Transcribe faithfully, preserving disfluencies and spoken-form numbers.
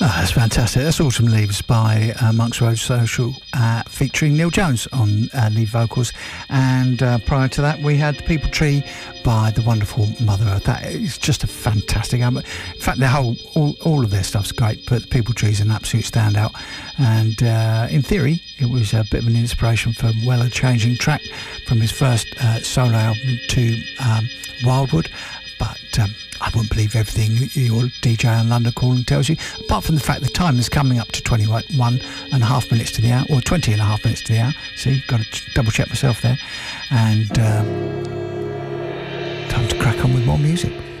Oh, that's fantastic. That's Autumn Leaves by uh, Monks Road Social, uh, featuring Neil Jones on uh, lead vocals. And uh, prior to that, we had The People Tree by the wonderful Mother Earth. That is just a fantastic album. In fact, the whole, all, all of their stuff's great, but The People Tree is an absolute standout. And uh, in theory, it was a bit of an inspiration for Weller changing track from his first uh, solo album to um, Wildwood. But um, I wouldn't believe everything your D J on London Calling tells you, apart from the fact the time is coming up to twenty-one and a half minutes to the hour, or twenty and a half minutes to the hour. See, got to double check myself there. And um, time to crack on with more music.